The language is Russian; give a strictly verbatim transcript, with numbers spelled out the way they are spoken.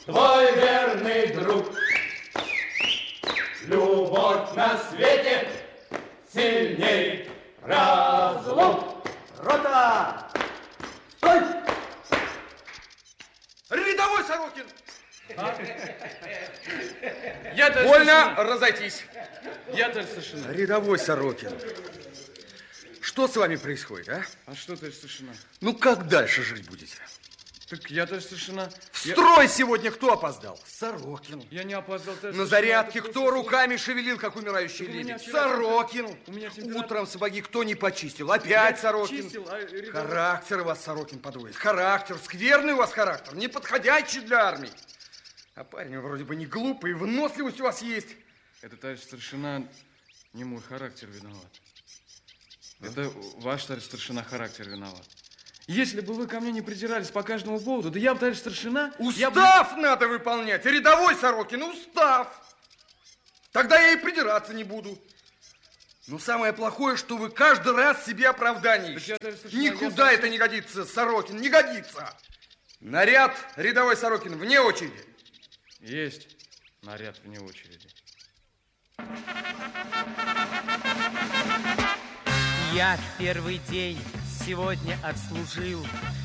твой верный друг. Любовь на свете сильней разлук. Рота! Стой! Рядовой Сорокин! А? Я Вольно разойтись. Я, товарищ старшина. Рядовой Сорокин. Что с вами происходит, а? А что, товарищ старшина? Ну, как дальше жить будете? Так я, товарищ старшина... В я... строй сегодня кто опоздал? Сорокин. Я не опоздал, товарищ На старшина, зарядке это кто просто... руками шевелил, как умирающий лебедь? вчера... Сорокин. У меня температура... Утром сапоги кто не почистил? Опять я Сорокин. Чистил, а... рядовой... Характер у вас, Сорокин, подводит. Характер. Скверный у вас характер. Неподходящий для армии. А парень вроде бы не глупый, выносливость у вас есть. Это, товарищ старшина, не мой характер виноват. Это ваш, товарищ старшина, характер виноват. Если бы вы ко мне не придирались по каждому поводу, да я бы, товарищ старшина... Устав бы... надо выполнять. Рядовой Сорокин, устав. Тогда я и придираться не буду. Но самое плохое, что вы каждый раз себе оправдание ищете. Я, старшина, Никуда я... это не годится, Сорокин, не годится. Наряд, рядовой Сорокин, вне очереди. Есть наряд вне очереди. Я в первый день сегодня отслужил